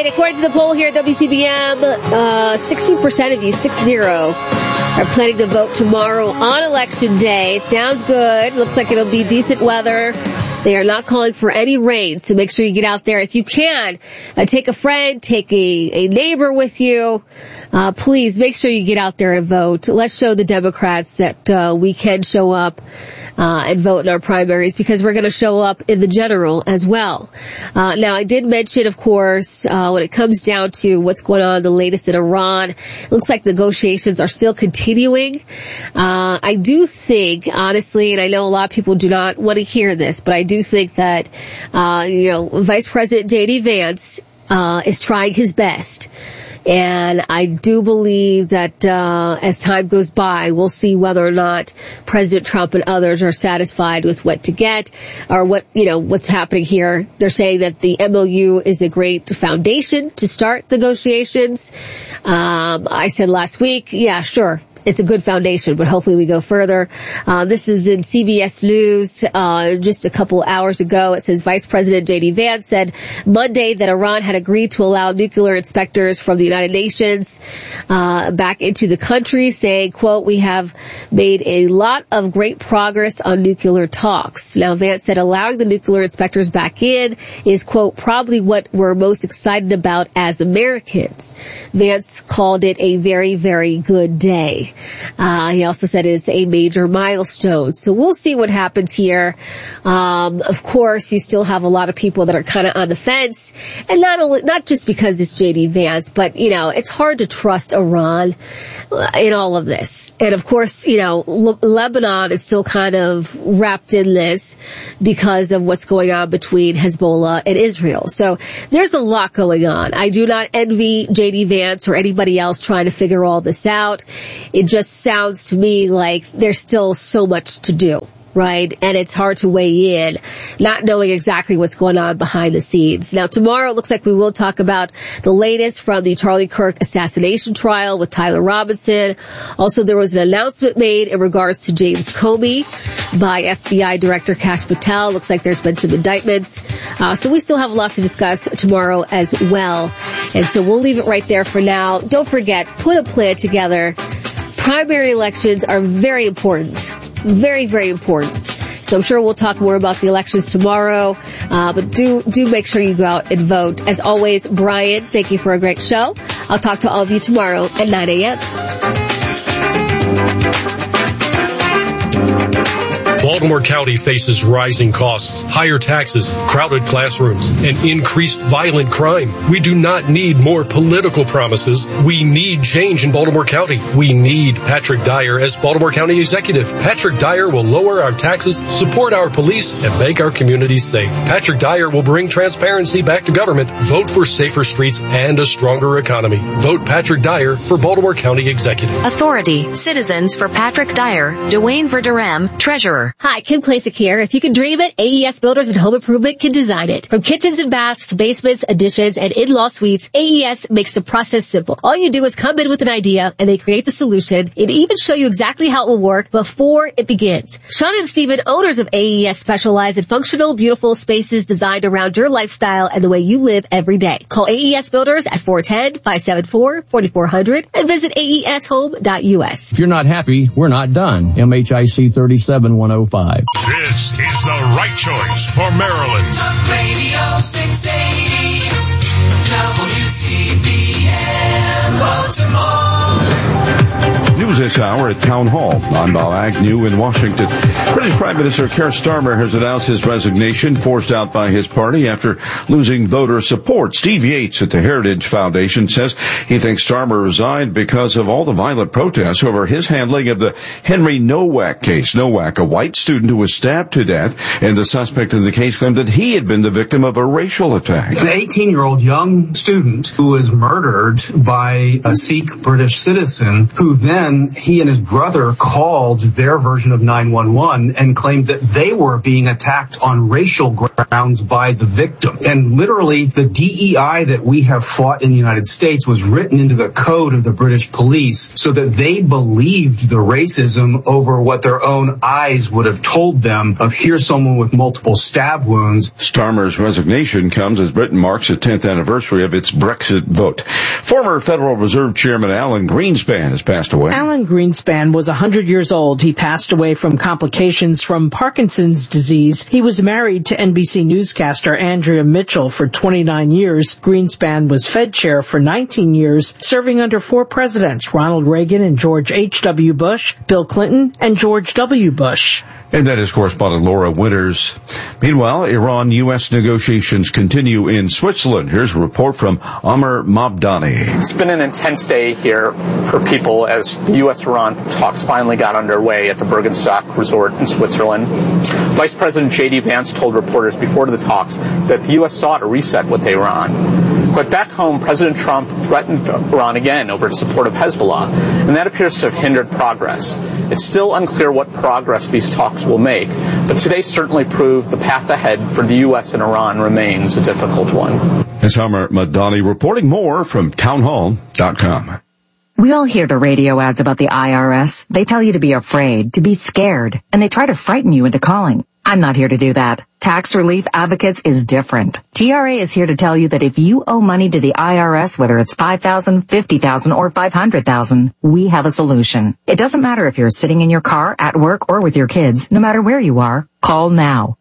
right, according to the poll here at WCBM, 60% of you, 60, are planning to vote tomorrow on Election Day. Sounds good. Looks like it'll be decent weather. They are not calling for any rain, so make sure you get out there. If you can, take a friend, take a neighbor with you. Please make sure you get out there and vote. Let's show the Democrats that we can show up and vote in our primaries, because we're going to show up in the general as well. Now, I did mention, of course, when it comes down to what's going on, the latest in Iran, it looks like negotiations are still continuing. I do think, honestly, and I know a lot of people do not want to hear this, but I do think that, Vice President J.D. Vance is trying his best. And I do believe that as time goes by, we'll see whether or not President Trump and others are satisfied with what to get, or what's happening here. They're saying that the MOU is a great foundation to start negotiations. I said last week, yeah, sure. It's a good foundation, but hopefully we go further. This is in CBS News just a couple hours ago. It says Vice President J.D. Vance said Monday that Iran had agreed to allow nuclear inspectors from the United Nations back into the country, saying, quote, "We have made a lot of great progress on nuclear talks." Now, Vance said allowing the nuclear inspectors back in is, quote, "probably what we're most excited about as Americans." Vance called it a very, very good day. He also said it's a major milestone. So we'll see what happens here. Of course, you still have a lot of people that are kind of on the fence, and not just because it's J.D. Vance, but, it's hard to trust Iran in all of this. And of course, Lebanon is still kind of wrapped in this because of what's going on between Hezbollah and Israel. So there's a lot going on. I do not envy J.D. Vance or anybody else trying to figure all this out. It just sounds to me like there's still so much to do, right? And it's hard to weigh in, not knowing exactly what's going on behind the scenes. Now, tomorrow it looks like we will talk about the latest from the Charlie Kirk assassination trial with Tyler Robinson. Also, there was an announcement made in regards to James Comey by FBI Director Kash Patel. Looks like there's been some indictments. So we still have a lot to discuss tomorrow as well. And so we'll leave it right there for now. Don't forget, put a plan together. Primary elections are very important. Very, very important. So I'm sure we'll talk more about the elections tomorrow. But do make sure you go out and vote. As always, Brian, thank you for a great show. I'll talk to all of you tomorrow at 9 a.m. Baltimore County faces rising costs, higher taxes, crowded classrooms, and increased violent crime. We do not need more political promises. We need change in Baltimore County. We need Patrick Dyer as Baltimore County Executive. Patrick Dyer will lower our taxes, support our police, and make our communities safe. Patrick Dyer will bring transparency back to government, vote for safer streets, and a stronger economy. Vote Patrick Dyer for Baltimore County Executive. Authority. Citizens for Patrick Dyer. Dwayne Verderame, Treasurer. Hi, Kim Klasick here. If you can dream it, AES Builders and Home Improvement can design it. From kitchens and baths to basements, additions, and in-law suites, AES makes the process simple. All you do is come in with an idea, and they create the solution, and even show you exactly how it will work before it begins. Sean and Steven, owners of AES, specialize in functional, beautiful spaces designed around your lifestyle and the way you live every day. Call AES Builders at 410-574-4400 and visit aeshome.us. If you're not happy, we're not done. MHIC 37105. This is the right choice for Maryland. Talk Radio 680 WCBM Baltimore. News this hour at Town Hall. I'm Bob Agnew in Washington. British Prime Minister Keir Starmer has announced his resignation, forced out by his party after losing voter support. Steve Yates at the Heritage Foundation says he thinks Starmer resigned because of all the violent protests over his handling of the Henry Nowak case. Nowak, a white student who was stabbed to death, and the suspect in the case claimed that he had been the victim of a racial attack. An 18-year-old young student who was murdered by a Sikh British citizen who then he and his brother called their version of 911 and claimed that they were being attacked on racial grounds by the victim. And literally, the DEI that we have fought in the United States was written into the code of the British police so that they believed the racism over what their own eyes would have told them of here's someone with multiple stab wounds. Starmer's resignation comes as Britain marks the 10th anniversary of its Brexit vote. Former Federal Reserve Chairman Alan Greenspan has passed away. Alan Greenspan was 100 years old. He passed away from complications from Parkinson's disease. He was married to NBC newscaster Andrea Mitchell for 29 years. Greenspan was Fed chair for 19 years, serving under 4 presidents, Ronald Reagan and George H.W. Bush, Bill Clinton, and George W. Bush. And that is correspondent Laura Winters. Meanwhile, Iran-U.S. negotiations continue in Switzerland. Here's a report from Amr Mabdani. It's been an intense day here for people as the U.S.-Iran talks finally got underway at the Bergenstock Resort in Switzerland. Vice President J.D. Vance told reporters before the talks that the U.S. sought a reset with Iran. But back home, President Trump threatened Iran again over its support of Hezbollah, and that appears to have hindered progress. It's still unclear what progress these talks will make, but today certainly proved the path ahead for the U.S. and Iran remains a difficult one. It's Amr Madani reporting more from townhall.com. We all hear the radio ads about the IRS. They tell you to be afraid, to be scared, and they try to frighten you into calling. I'm not here to do that. Tax Relief Advocates is different. TRA is here to tell you that if you owe money to the IRS, whether it's $5,000, $50,000, or $500,000, we have a solution. It doesn't matter if you're sitting in your car, at work, or with your kids. No matter where you are, call now.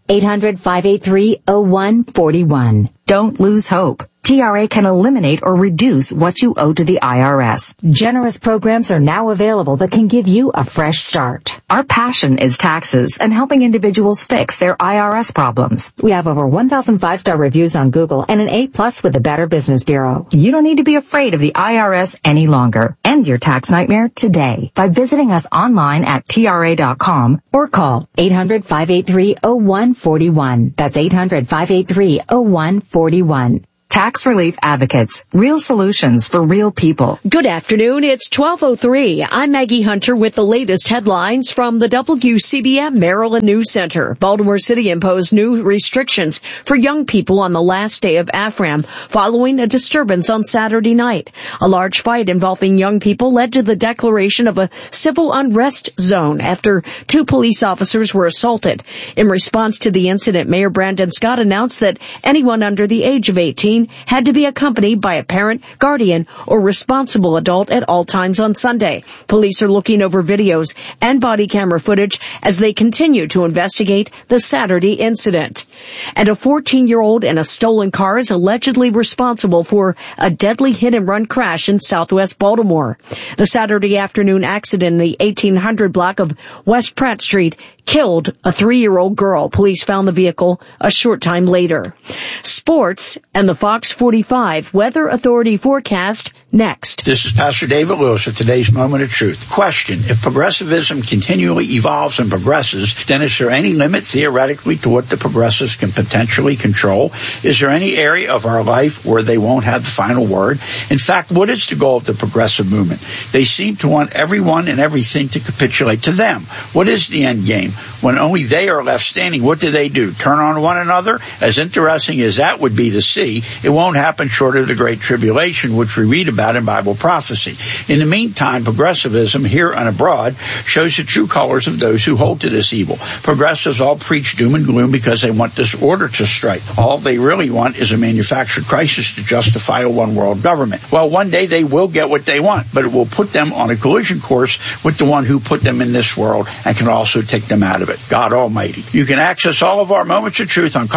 800-583-0141. Don't lose hope. TRA can eliminate or reduce what you owe to the IRS. Generous programs are now available that can give you a fresh start. Our passion is taxes and helping individuals fix their IRS problems. We have over 1,000 5-star reviews on Google and an A+ with the Better Business Bureau. You don't need to be afraid of the IRS any longer. End your tax nightmare today by visiting us online at TRA.com or call 800-583-0141. That's 800-583-0141. Tax Relief Advocates. Real solutions for real people. Good afternoon. It's 12:03. I'm Maggie Hunter with the latest headlines from the WCBM Maryland News Center. Baltimore City imposed new restrictions for young people on the last day of AFRAM following a disturbance on Saturday night. A large fight involving young people led to the declaration of a civil unrest zone after 2 police officers were assaulted. In response to the incident, Mayor Brandon Scott announced that anyone under the age of 18 had to be accompanied by a parent, guardian, or responsible adult at all times on Sunday. Police are looking over videos and body camera footage as they continue to investigate the Saturday incident. And a 14-year-old in a stolen car is allegedly responsible for a deadly hit-and-run crash in southwest Baltimore. The Saturday afternoon accident in the 1800 block of West Pratt Street killed a 3-year-old girl. Police found the vehicle a short time later. Sports and the Fox 45 Weather Authority forecast next. This is Pastor David Lewis with today's Moment of Truth. Question: if progressivism continually evolves and progresses, then is there any limit theoretically to what the progressives can potentially control? Is there any area of our life where they won't have the final word? In fact, what is the goal of the progressive movement? They seem to want everyone and everything to capitulate to them. What is the end game? When only they are left standing, what do? Turn on one another? As interesting as that would be to see, it won't happen short of the Great Tribulation, which we read about in Bible prophecy. In the meantime, progressivism here and abroad shows the true colors of those who hold to this evil. Progressives all preach doom and gloom because they want disorder to strike. All they really want is a manufactured crisis to justify a one-world government. Well, one day they will get what they want, but it will put them on a collision course with the one who put them in this world and can also take them out of it, God Almighty. You can access all of our Moments of Truth on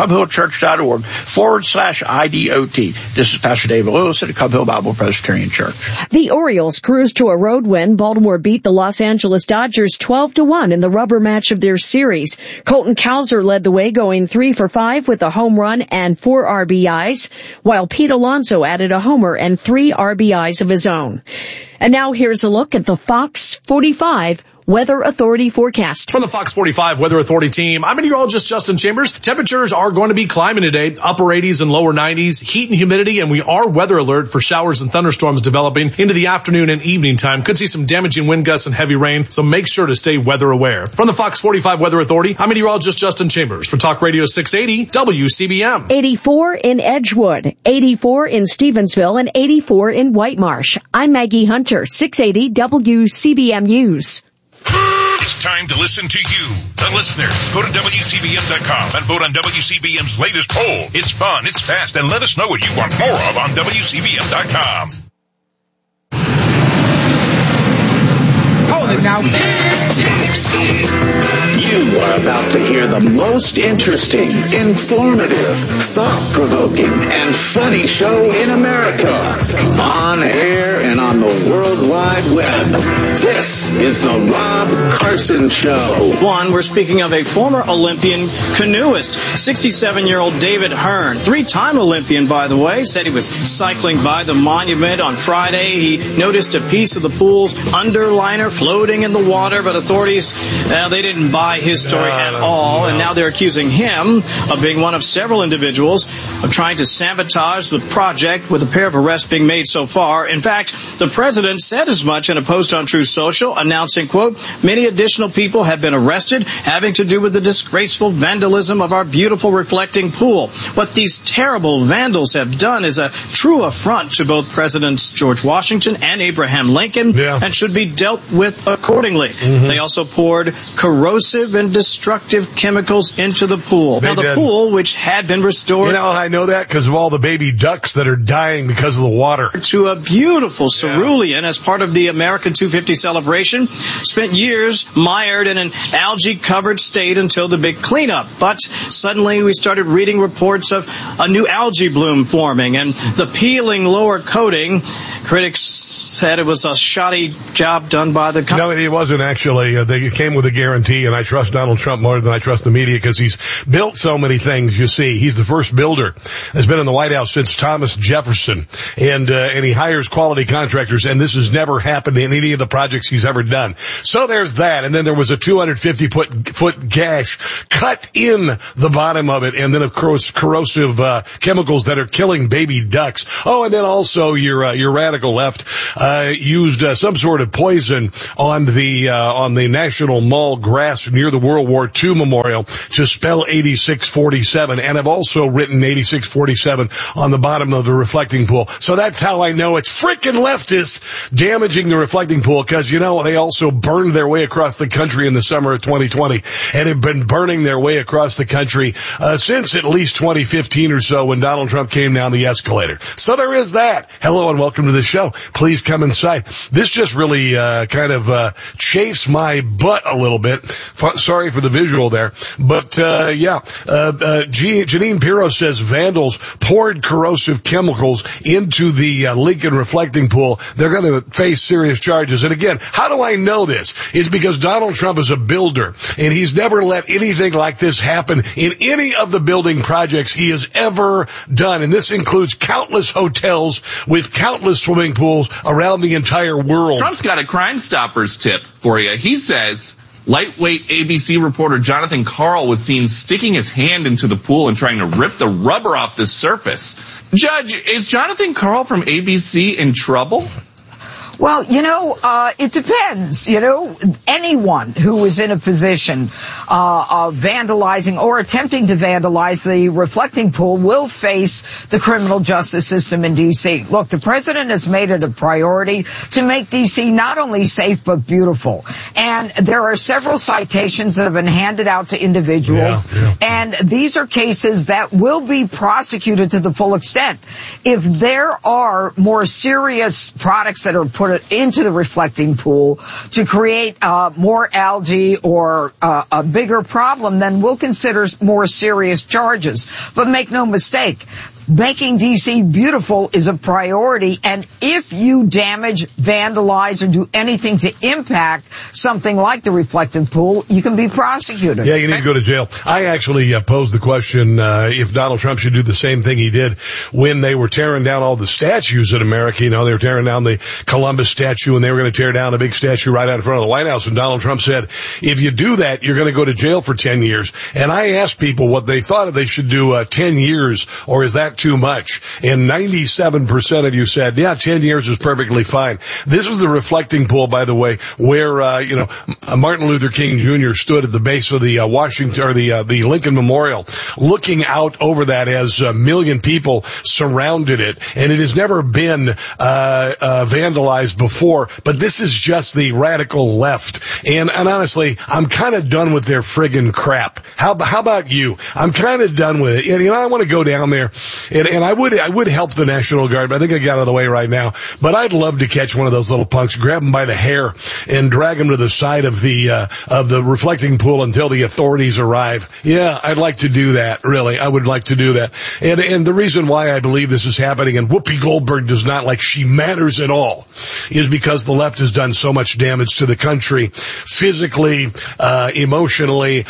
CubHillChurch.org/IDOT. This is Pastor David Lewis at the Cub Hill Bible Presbyterian Church. The Orioles cruised to a road win. Baltimore beat the Los Angeles Dodgers 12-1 in the rubber match of their series. Colton Cowser led the way, going 3 for 5 with a home run and 4 RBIs, while Pete Alonso added a homer and 3 RBIs of his own. And now here's a look at the Fox 45 Weather Authority forecast. From the Fox 45 Weather Authority team, I'm meteorologist Justin Chambers. Temperatures are going to be climbing today, upper 80s and lower 90s, heat and humidity, and we are weather alert for showers and thunderstorms developing into the afternoon and evening time. Could see some damaging wind gusts and heavy rain, so make sure to stay weather aware. From the Fox 45 Weather Authority, I'm meteorologist Justin Chambers for Talk Radio 680 WCBM. 84 in Edgewood, 84 in Stevensville, and 84 in Whitemarsh. I'm Maggie Hunter, 680 WCBM News. It's time to listen to you, the listener. Go to WCBM.com and vote on WCBM's latest poll. It's fun, it's fast, and let us know what you want more of on WCBM.com. Hold it now. You are about to hear the most interesting, informative, thought-provoking, and funny show in America. On air and on the World Wide Web. This is the Rob Carson Show. We're speaking of a former Olympian canoeist, 67-year-old David Hearn. 3-time Olympian, by the way. Said he was cycling by the monument on Friday. He noticed a piece of the pool's underliner floating in the water, but authorities, they didn't buy his story at all, and now they're accusing him of being one of several individuals of trying to sabotage the project, with a pair of arrests being made so far. In fact, the president said as much in a post on Truth Social, announcing, quote, many additional people have been arrested having to do with the disgraceful vandalism of our beautiful reflecting pool. What these terrible vandals have done is a true affront to both Presidents George Washington and Abraham Lincoln, and should be dealt with accordingly. They also poured corrosive and destructive chemicals into the pool. Now, the pool, which had been restored... You know, I know that because of all the baby ducks that are dying because of the water. ...to a beautiful cerulean as part of the America 250 celebration, spent years mired in an algae-covered state until the big cleanup. But suddenly we started reading reports of a new algae bloom forming, and the peeling lower coating, critics said it was a shoddy job done by the company. No, it wasn't actually. They came with a guarantee, and I trust Donald Trump more than I trust the media because he's built so many things, you see. He's the first builder that's been in the White House since Thomas Jefferson, and he hires quality contractors, and this has never happened in any of the projects he's ever done. So there's that, and then there was a 250-foot gash cut in the bottom of it, and then of course corrosive chemicals that are killing baby ducks. Oh, and then also your radical left used some sort of poison on the National Mall grass near the World War II memorial to spell 8647, and have also written 8647 on the bottom of the reflecting pool. So that's how I know it's frickin' leftists damaging the reflecting pool, because, you know, they also burned their way across the country in the summer of 2020, and have been burning their way across the country since at least 2015 or so, when Donald Trump came down the escalator. So there is that. Hello and welcome to the show. Please come inside. This just really kind of chafes my butt a little bit. Sorry for the visual there. But Janine Pirro says vandals poured corrosive chemicals into the Lincoln reflecting pool. They're going to face serious charges. And again, how do I know this? It's because Donald Trump is a builder, and he's never let anything like this happen in any of the building projects he has ever done. And this includes countless hotels with countless swimming pools around the entire world. Trump's got a Crime Stoppers tip for you. He says lightweight ABC reporter Jonathan Karl was seen sticking his hand into the pool and trying to rip the rubber off the surface. Judge, is Jonathan Karl from ABC in trouble? Well, it depends. Anyone who is in a position of vandalizing or attempting to vandalize the reflecting pool will face the criminal justice system in D.C. Look, the president has made it a priority to make D.C. not only safe but beautiful. And there are several citations that have been handed out to individuals. And these are cases that will be prosecuted to the full extent. If there are more serious products that are put into the reflecting pool to create more algae or a bigger problem, then we'll consider more serious charges. But make no mistake, making D.C. beautiful is a priority, and if you damage, vandalize, or do anything to impact something like the reflective pool, you can be prosecuted. Yeah, you need to go to jail. I actually posed the question if Donald Trump should do the same thing he did when they were tearing down all the statues in America. You know, they were tearing down the Columbus statue, and they were going to tear down a big statue right out in front of the White House. And Donald Trump said, if you do that, you're going to go to jail for 10 years. And I asked people what they thought they should do 10 years, or is that too much? And 97% of you said, yeah, 10 years is perfectly fine. This was the reflecting pool, by the way, where, Martin Luther King Jr. stood at the base of the the Lincoln Memorial, looking out over that as a million people surrounded it. And it has never been vandalized before, but this is just the radical left. And honestly, I'm kind of done with their friggin' crap. How about you? I'm kind of done with it. And, I want to go down there, and I would help the National Guard, but I think I got out of the way right now. But I'd love to catch one of those little punks, grab them by the hair, and drag them to the side of the reflecting pool until the authorities arrive. Yeah, I'd like to do that, really. I would like to do that. And the reason why I believe this is happening, and Whoopi Goldberg does not like she matters at all, is because the left has done so much damage to the country, physically, emotionally,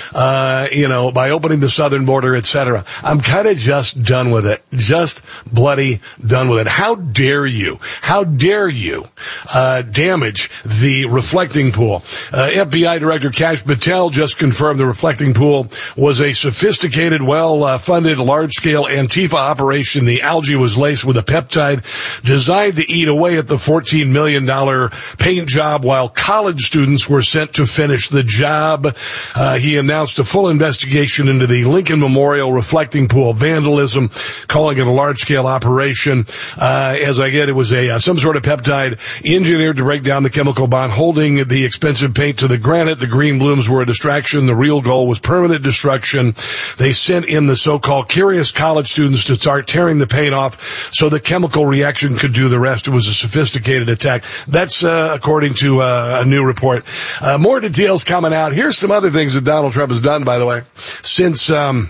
by opening the southern border, etc. I'm kind of just done with it. Just bloody done with it. How dare you? How dare you damage the reflecting pool? FBI Director Kash Patel just confirmed the reflecting pool was a sophisticated, well-funded, large-scale Antifa operation. The algae was laced with a peptide designed to eat away at the $14 million paint job while college students were sent to finish the job. He announced a full investigation into the Lincoln Memorial reflecting pool vandalism, calling it a large-scale operation. As I get, it was some sort of peptide engineered to break down the chemical bond holding the expensive paint to the granite. The green blooms were a distraction. The real goal was permanent destruction. They sent in the so-called curious college students to start tearing the paint off so the chemical reaction could do the rest. It was a sophisticated attack. That's according to a new report. More details coming out. Here's some other things that Donald Trump has done, by the way, since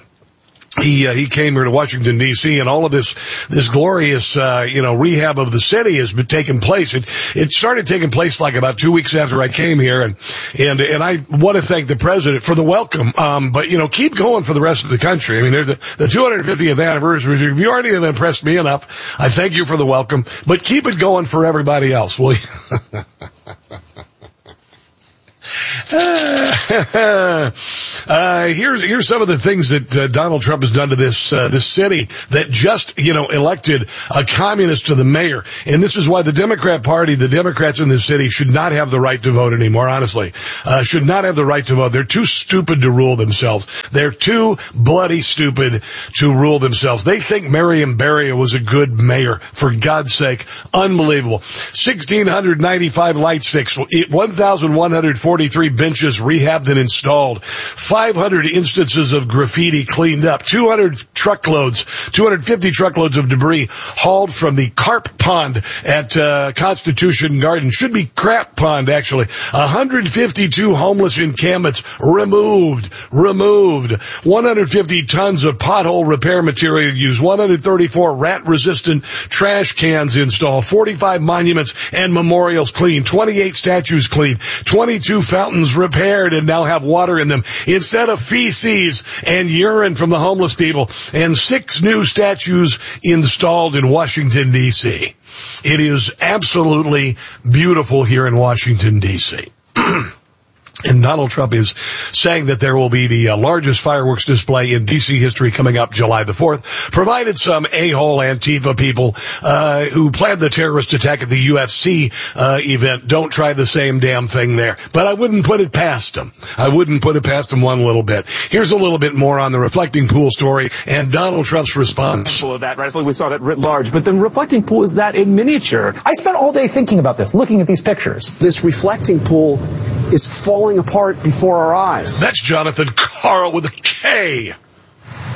he came here to Washington D.C. and all of this glorious rehab of the city has been taking place. It started taking place like about 2 weeks after I came here, and I want to thank the president for the welcome. But keep going for the rest of the country. I mean, there's the 250th anniversary. If you already have impressed me enough, I thank you for the welcome. But keep it going for everybody else, will you? Here's some of the things that Donald Trump has done to this city that just elected a communist to the mayor, and this is why the Democrat Party, the Democrats in this city, should not have the right to vote anymore. Honestly, should not have the right to vote. They're too stupid to rule themselves. They're too bloody stupid to rule themselves. They think Marion Barry was a good mayor. For God's sake, unbelievable. 1,695 lights fixed, 1,143 benches rehabbed and installed, 500 instances of graffiti cleaned up, 250 truckloads of debris hauled from the carp pond at Constitution Garden. Should be crap pond, actually. 152 homeless encampments removed. 150 tons of pothole repair material used. 134 rat-resistant trash cans installed. 45 monuments and memorials cleaned. 28 statues cleaned. 22 fountains repaired and now have water in them instead of feces and urine from the homeless people, and 6 new statues installed in Washington, D.C. It is absolutely beautiful here in Washington, D.C. And Donald Trump is saying that there will be the largest fireworks display in D.C. history coming up July the 4th, provided some a-hole Antifa people who planned the terrorist attack at the UFC event don't try the same damn thing there. But I wouldn't put it past them. I wouldn't put it past them one little bit. Here's a little bit more on the reflecting pool story and Donald Trump's response. Of that, right? We saw that writ large, but the reflecting pool is that in miniature. I spent all day thinking about this, looking at these pictures. This reflecting pool is falling apart before our eyes. That's Jonathan Karl with a K.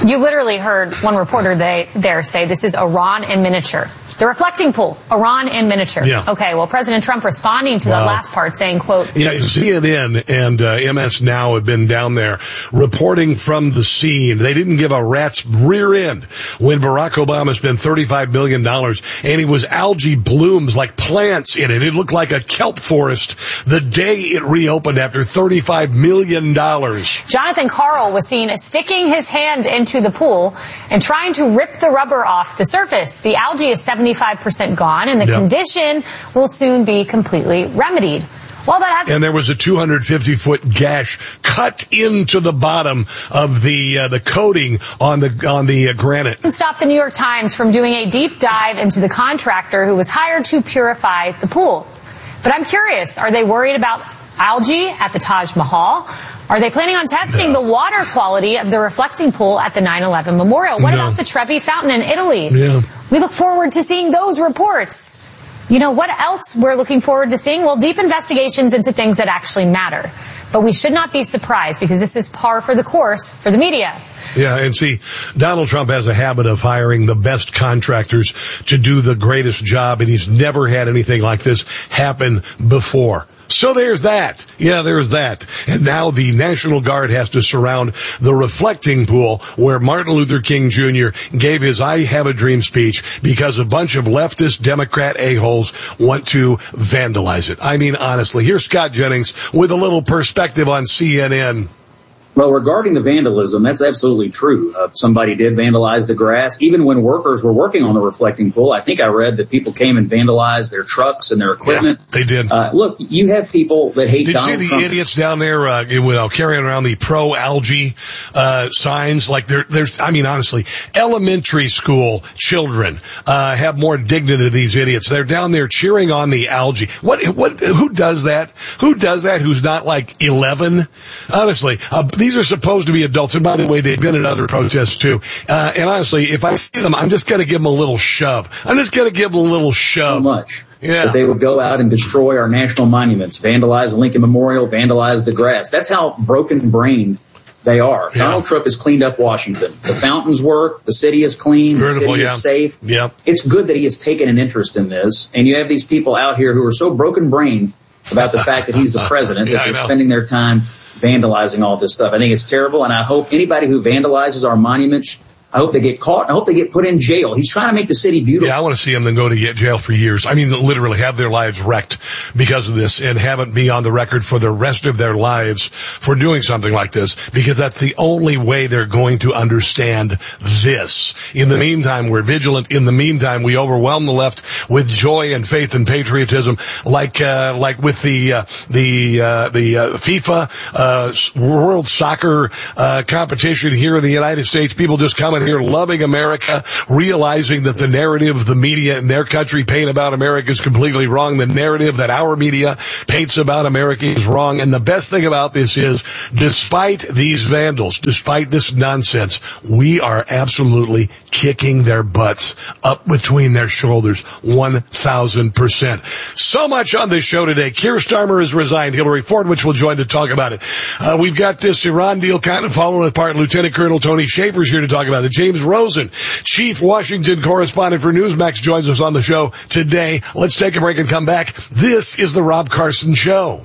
You literally heard one reporter there say this is Iran in miniature. The reflecting pool, Iran in miniature. Yeah. Okay, well, President Trump responding to that last part saying, quote... Yeah, CNN and MS Now have been down there reporting from the scene. They didn't give a rat's rear end when Barack Obama spent $35 million and it was algae blooms like plants in it. It looked like a kelp forest the day it reopened after $35 million. Jonathan Karl was seen sticking his hand into the pool and trying to rip the rubber off the surface. The algae is 75% gone, and the condition will soon be completely remedied. Well, and there was a 250-foot gash cut into the bottom of the coating on the granite. And stopped the New York Times from doing a deep dive into the contractor who was hired to purify the pool. But I'm curious, are they worried about algae at the Taj Mahal? Are they planning on testing the water quality of the reflecting pool at the 9/11 Memorial? What about the Trevi Fountain in Italy? Yeah. We look forward to seeing those reports. You know, what else we're looking forward to seeing? Well, deep investigations into things that actually matter. But we should not be surprised because this is par for the course for the media. Yeah, and see, Donald Trump has a habit of hiring the best contractors to do the greatest job, and he's never had anything like this happen before. So there's that. Yeah, there's that. And now the National Guard has to surround the reflecting pool where Martin Luther King Jr. gave his I Have a Dream speech because a bunch of leftist Democrat a-holes want to vandalize it. I mean, honestly, here's Scott Jennings with a little perspective on CNN. Well, regarding the vandalism, that's absolutely true. Somebody did vandalize the grass. Even when workers were working on the reflecting pool, I think I read that people came and vandalized their trucks and their equipment. Yeah, they did. Look, you have people that hate Donald Trump. Did you see the idiots down there carrying around the pro-algae signs? Like there's, I mean, honestly, elementary school children have more dignity than these idiots. They're down there cheering on the algae. Who does that? Who does that who's not like 11? Honestly, these are supposed to be adults, and by the way, they've been in other protests too. And honestly, if I see them, I'm just going to give them a little shove. So much. Yeah. That they would go out and destroy our national monuments, vandalize the Lincoln Memorial, vandalize the grass. That's how broken-brained they are. Yeah. Donald Trump has cleaned up Washington. The fountains work. The city is clean. The city is safe. Yeah. It's good that he has taken an interest in this. And you have these people out here who are so broken-brained about the fact that he's the president that they're spending their time vandalizing all this stuff. I think it's terrible, and I hope anybody who vandalizes our monuments, I hope they get caught. I hope they get put in jail. He's trying to make the city beautiful. Yeah, I want to see them then go to jail for years. I mean, literally have their lives wrecked because of this and have it be on the record for the rest of their lives for doing something like this, because that's the only way they're going to understand this. In the meantime, we're vigilant. In the meantime, we overwhelm the left with joy and faith and patriotism, like with the FIFA World Soccer competition here in the United States. People just come in here loving America, realizing that the narrative the media in their country paint about America is completely wrong. The narrative that our media paints about America is wrong. And the best thing about this is, despite these vandals, despite this nonsense, we are absolutely kicking their butts up between their shoulders 1,000%. So much on this show today. Keir Starmer has resigned. Hillary Fordwich will join to talk about it. We've got this Iran deal kind of falling apart. Lieutenant Colonel Tony Schaefer's here to talk about it. James Rosen, Chief Washington Correspondent for Newsmax, joins us on the show today. Let's take a break and come back. This is the Rob Carson Show.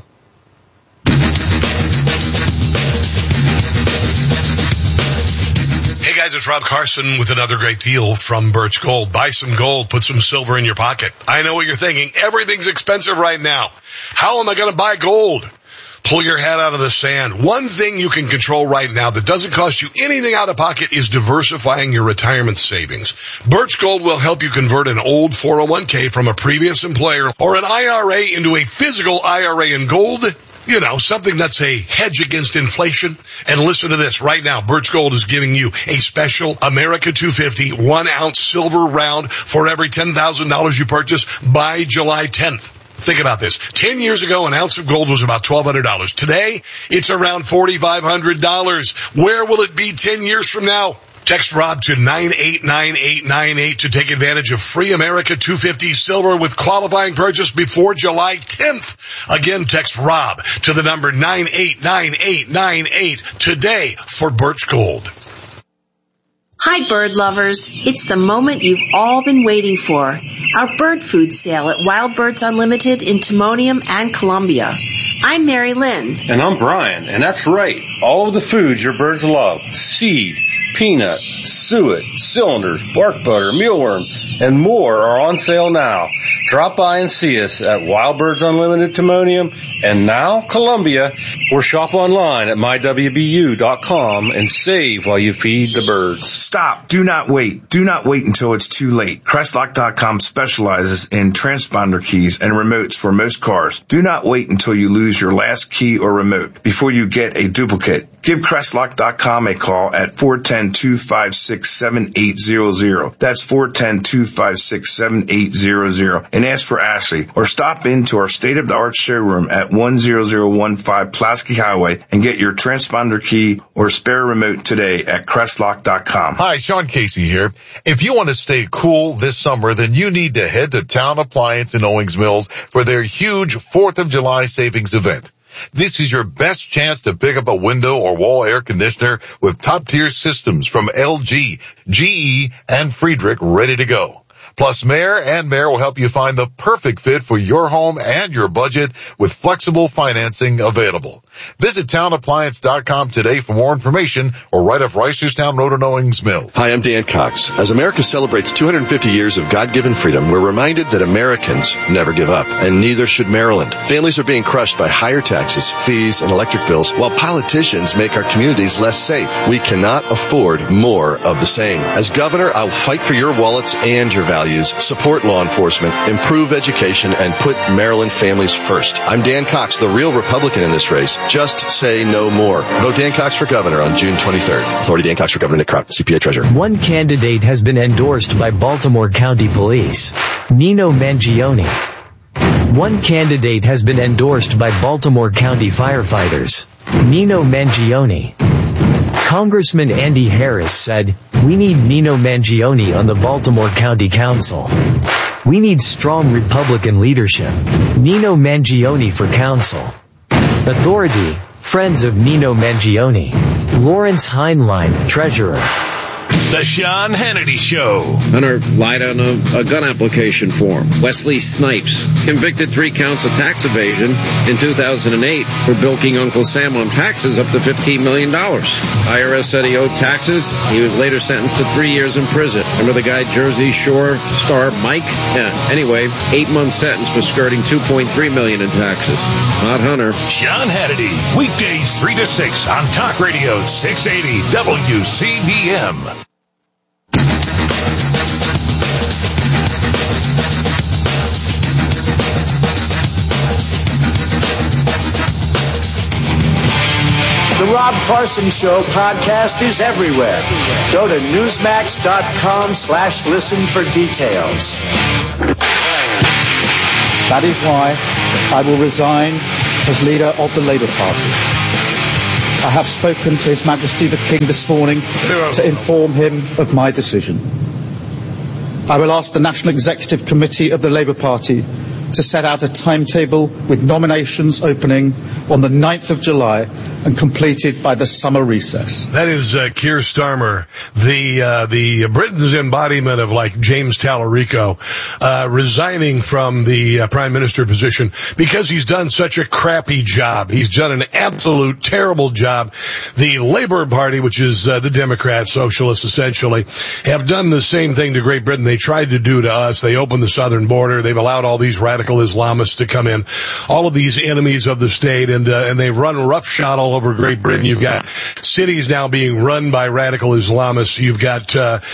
Hey guys, it's Rob Carson with another great deal from Birch Gold. Buy some gold, put some silver in your pocket. I know what you're thinking. Everything's expensive right now. How am I going to buy gold? Pull your head out of the sand. One thing you can control right now that doesn't cost you anything out of pocket is diversifying your retirement savings. Birch Gold will help you convert an old 401k from a previous employer or an IRA into a physical IRA in gold. You know, something that's a hedge against inflation. And listen to this. Right now, Birch Gold is giving you a special America 250 1-ounce silver round for every $10,000 you purchase by July 10th. Think about this. 10 years ago, an ounce of gold was about $1,200. Today, it's around $4,500. Where will it be 10 years from now? Text Rob to 989898 to take advantage of free America 250 silver with qualifying purchase before July 10th. Again, text Rob to the number 989898 today for Birch Gold. Hi, bird lovers. It's the moment you've all been waiting for. Our bird food sale at Wild Birds Unlimited in Timonium and Columbia. I'm Mary Lynn. And I'm Brian, and that's right. All of the foods your birds love. Seed, peanut, suet, cylinders, bark butter, mealworm, and more are on sale now. Drop by and see us at Wild Birds Unlimited Timonium and now Columbia, or shop online at mywbu.com and save while you feed the birds. Stop. Do not wait. Do not wait until it's too late. Crestlock.com specializes in transponder keys and remotes for most cars. Do not wait until you lose your last key or remote before you get a duplicate. Give Crestlock.com a call at 410-256-7800. That's 410-256-7800. And ask for Ashley. Or stop into our state-of-the-art showroom at 10015 Pulaski Highway and get your transponder key or spare remote today at Crestlock.com. Hi, Sean Casey here. If you want to stay cool this summer, then you need to head to Town Appliance in Owings Mills for their huge 4th of July savings event. This is your best chance to pick up a window or wall air conditioner with top-tier systems from LG, GE, and Friedrich ready to go. Plus, Mayor and Mayor will help you find the perfect fit for your home and your budget with flexible financing available. Visit townappliance.com today for more information or right off Reisterstown Road in Owings Mills. Hi, I'm Dan Cox. As America celebrates 250 years of God-given freedom, we're reminded that Americans never give up, and neither should Maryland. Families are being crushed by higher taxes, fees, and electric bills, while politicians make our communities less safe. We cannot afford more of the same. As governor, I'll fight for your wallets and your values, support law enforcement, improve education, and put Maryland families first. I'm Dan Cox, the real Republican in this race. Just say no more. Vote Dan Cox for governor on June 23rd. Authority Dan Cox for governor, Nick Kropp, CPA treasurer. One candidate has been endorsed by Baltimore County Police, Nino Mangione. One candidate has been endorsed by Baltimore County firefighters, Nino Mangione. Congressman Andy Harris said, "We need Nino Mangione on the Baltimore County Council. We need strong Republican leadership. Nino Mangione for council." Authority, Friends of Nino Mangione. Lawrence Heinlein, treasurer. The Sean Hannity Show. Hunter lied on a gun application form. Wesley Snipes, convicted 3 counts of tax evasion in 2008 for bilking Uncle Sam on taxes up to $15 million. IRS said he owed taxes. He was later sentenced to 3 years in prison. Remember the guy Jersey Shore star Mike? Yeah. Anyway, 8-month sentence for skirting $2.3 million in taxes. Not Hunter. Sean Hannity, weekdays 3 to 6 on Talk Radio 680 WCBM. The Rob Carson Show podcast is everywhere. Go to newsmax.com/listen for details. That is why I will resign as leader of the Labour Party. I have spoken to His Majesty the King this morning to inform him of my decision. I will ask the National Executive Committee of the Labour Party to set out a timetable with nominations opening on the 9th of July and completed by the summer recess. That is Keir Starmer, the Britain's embodiment of like James Tallarico, resigning from the prime minister position because he's done such a crappy job. He's done an absolute terrible job. The Labour Party, which is the Democrats, socialists essentially, have done the same thing to Great Britain they tried to do to us. They opened the southern border. They've allowed all these radical Islamists to come in, all of these enemies of the state, and they run roughshod all over Great Britain. You've got cities now being run by radical Islamists. You've got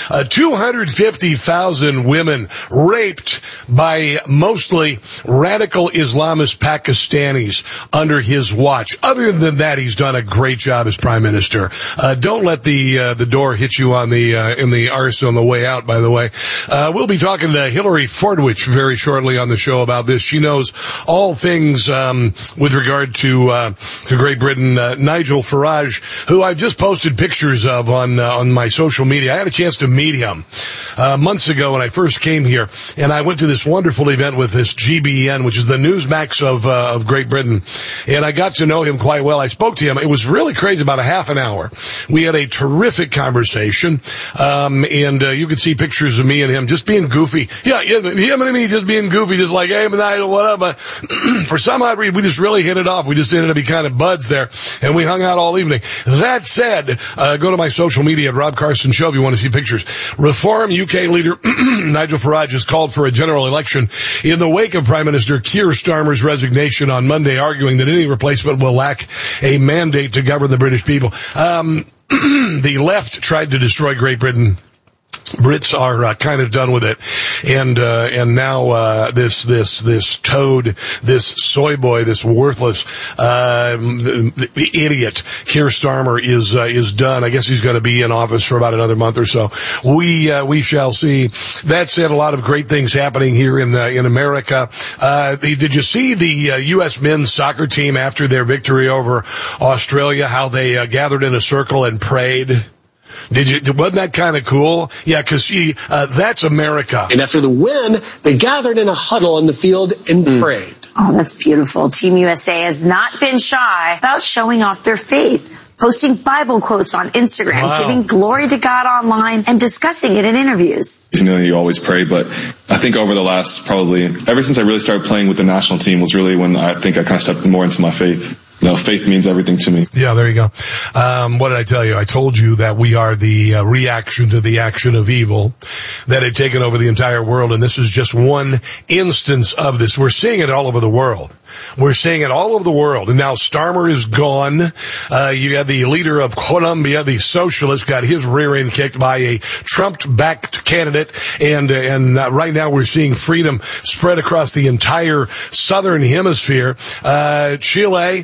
250,000 women raped by mostly radical Islamist Pakistanis under his watch. Other than that, he's done a great job as prime minister. Don't let the door hit you on in the arse on the way out, by the way. We'll be talking to Hillary Fordwich very shortly on the show about this. She knows all things with regard to Great Britain. Nigel Farage, who I've just posted pictures of on my social media. I had a chance to meet him months ago when I first came here, and I went to this this wonderful event with this GBN, which is the Newsmax of Great Britain. And I got to know him quite well. I spoke to him. It was really crazy, about a half an hour. We had a terrific conversation. And you could see pictures of me and him just being goofy. Yeah, him and me just being goofy, just like, hey, man, what up? But for some odd reason, we just really hit it off. We just ended up being kind of buds there, and we hung out all evening. That said, go to my social media at Rob Carson Show if you want to see pictures. Reform UK leader Nigel Farage has called for a general election in the wake of Prime Minister Keir Starmer's resignation on Monday, arguing that any replacement will lack a mandate to govern the British people. The left tried to destroy Great Britain. Brits are kind of done with it, and now this toad, this soy boy, this worthless idiot Keir Starmer is done. I guess he's going to be in office for about another month or so. We shall see. That said, a lot of great things happening here in America. Did you see the U.S. men's soccer team after their victory over Australia? How they gathered in a circle and prayed? Wasn't that kind of cool? Yeah, because that's America. And after the win, they gathered in a huddle on the field and prayed. Oh, that's beautiful. Team USA has not been shy about showing off their faith, posting Bible quotes on Instagram, giving glory to God online, and discussing it in interviews. You know, you always pray, but I think over the last probably, ever since I really started playing with the national team was really when I think I kind of stepped more into my faith. No, faith means everything to me. Yeah, there you go. What did I tell you? I told you that we are the reaction to the action of evil that had taken over the entire world, and this is just one instance of this. We're seeing it all over the world. We're seeing it all over the world. And now Starmer is gone. You had the leader of Colombia, the socialist, got his rear end kicked by a Trump-backed candidate. And right now we're seeing freedom spread across the entire southern hemisphere. Chile,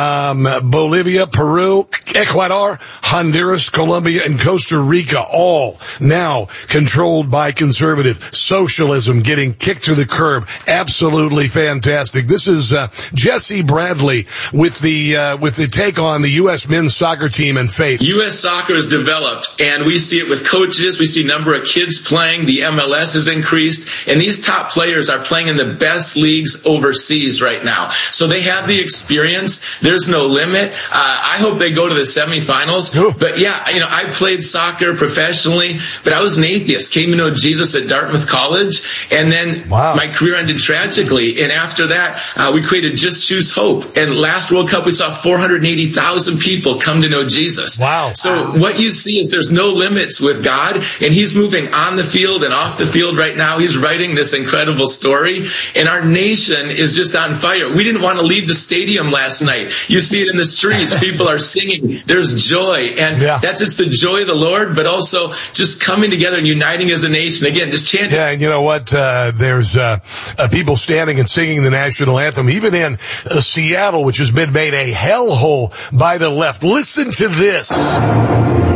Bolivia, Peru, Ecuador, Honduras, Colombia, and Costa Rica, all now controlled by conservative socialism, getting kicked to the curb. Absolutely fantastic. This is Jesse Bradley with the take on the U.S. men's soccer team and faith. U.S. soccer is developed, and we see it with coaches. We see number of kids playing. The MLS has increased, and these top players are playing in the best leagues overseas right now. So they have the experience. There's no limit. I hope they go to the semifinals. Ooh. But yeah, I played soccer professionally, but I was an atheist. Came to know Jesus at Dartmouth College, and then my career ended tragically. And after that, we created Just Choose Hope. And last World Cup, we saw 480,000 people come to know Jesus. Wow. So what you see is there's no limits with God, and he's moving on the field and off the field right now. He's writing this incredible story, and our nation is just on fire. We didn't want to leave the stadium last night. You see it in the streets. People are singing. There's joy, and it's the joy of the Lord, but also just coming together and uniting as a nation. Again, just chanting. Yeah, and you know what? There's people standing and singing the national anthem, even in Seattle, which has been made a hellhole by the left. Listen to this.